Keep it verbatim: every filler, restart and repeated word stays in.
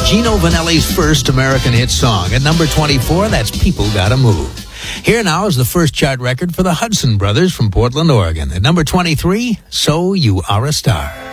Gino Vanelli's first American hit song. At number twenty-four, that's People Gotta Move. Here now is the first chart record for the Hudson Brothers from Portland, Oregon. At number twenty-three, So You Are a Star.